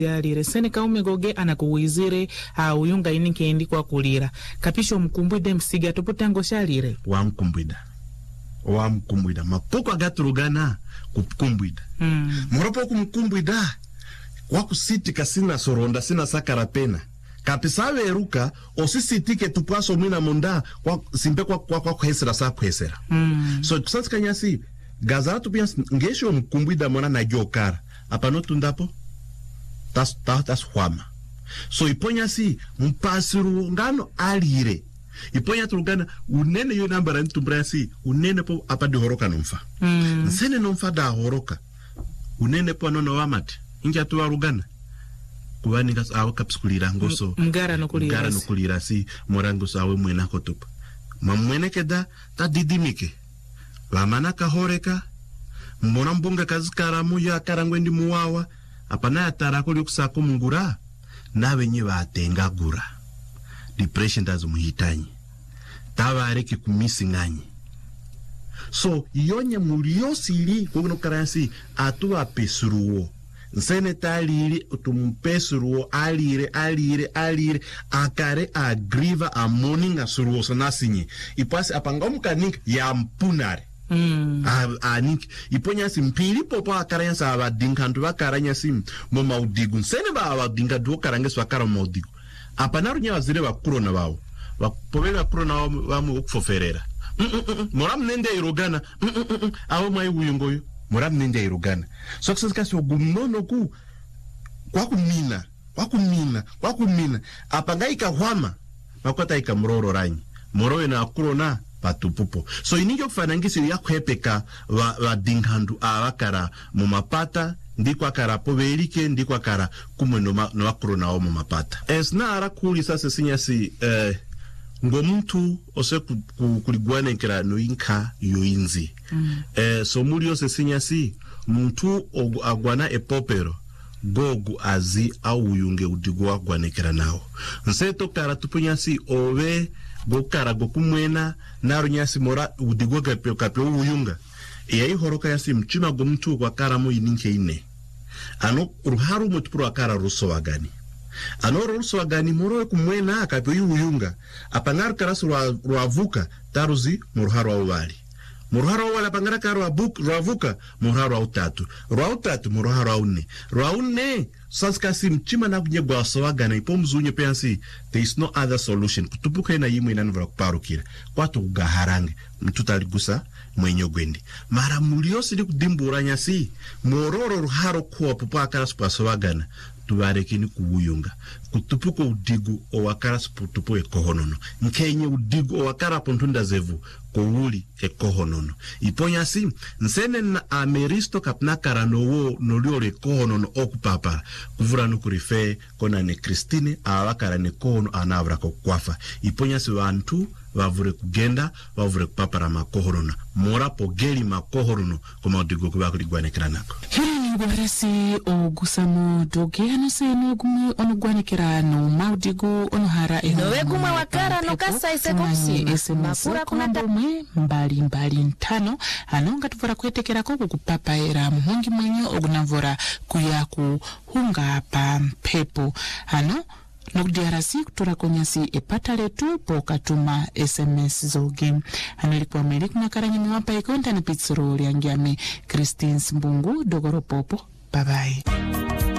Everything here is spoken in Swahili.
yalire sene kaume goge anakuwizire uyunga inike indi kwa kulira kapisho mkumbwide msiga tuputango shalire wa mkumbwida mapoko agaturugana kukumbwida moropo kumkumbwida wakusitika sina soronda sina sakara pena kapisawe eruka osisitike tupwaso mwina monda kwa simpe kwa kuhesera sa kuhesera so tusatika nyasi gazara tupia ngesho mkumbwida mwana na gyokara apano tundapo tas huama so iponya si mpasiru ngano alire iponya turugana unene yo nambara ntumbra si unene po apadi horoka nomfa nsene nomfa da horoka unene po nono wamate inja tuwa rugana kuwani kas awa kapskulira ngoso mgara no kulira si morango so awe mwena kotupa mamwene keda ta didimike lamana ka horeka mbona mbunga kazikara muya karangwendi muwawa apana yatara kuli kusako mungura nawe nye batenga gura depression tazo muhitanyi tabareke kumisi nganyi so yonye muriosili kuno karansi atuwa pesuruo nsene taliri utumpesruo alire akare agriva a morning asuruo sanasinyi ipasi apangamuka nink ya mpunare anik iponya simpili popo akaranya sa abadinkantu bakaranya sim mo maudigu nsene ba abadinga do karangeswa kara maudigu apanaru nya wazire bakurona bawo bapobera kurona bamu okufoferera moram nende irogana awo mai uyungoyo moram nende irogana so kasi ogumnono ku kwa kumina apangaika hwama makota ikamroro ranyi morowe na kurona patupupo so inijo kufanangisi ya kuhepeka wa dinghandu awakara mumapata ndikwa kara poverike ndikwa kara kumwe no wakurona o mumapata esna ara kuli sasa sinyasi ngomuntu ose kuligwana nkira no inka yoinzi so muri ose sinyasi muntu agwana epopero gogu azi au yunge udigwa gwanekera nawo nseto kara tupunyasi owe gokara gokumwena narunyasi mora udigwa kapyo uyunga eyi horoka yasi mchima gomtu kwa kara mu ininke ine ano ruharu mutpro akara rusowagani ano rusowagani moro kumwena kapyo uyunga apangar karasu ruavuka taruzi muruharu awali muruharu wala pangara karo ruavuka muruharu autatu muruharu aune raune sanskasi mchima na kunyegwa wasawagana ipomzunye pensi there is no other solution kutupuka ina yimu inanvra kuparukira kwatu kugaharange mtutaligusa mwenye gwendi mara muliosi di kudimburanya si mororo ruharo kuwa pupa akara supasawagana tuwarekini kuwuyunga kutupuko udigu owakara suputupo ekohonono nkenye udigu owakara pontunda zevu kowuli ekohonono iponya si nsene na ameristo kapnakara nowo noliore ekohonono okupapara kuvura nukurife kona ne Kristine awakara ne kohono anavra kokwafa iponya si wantu wavure kugenda wavure kupapara makohorono mora pogeli makohorono kuma udigu kubakuligwanekera nako Gwaresi ogusamo dogeano seno gumi onugwanekera no maudigu onohara nowe gumwe wakara no kasa isekosi makura kunandome mbali ntano anonga tuvora kwetekera koko kupapa era muhongi mwenye ogunavora kuyaku hunga pa mpepo ano Nokdiarasi kutura konyasi epata letu po katuma SMS zoge. Anilikuwa meliku makaranya mwapa ikonta ni pitsuru liangiame Christine Mbungu dogoro popo. Bye bye.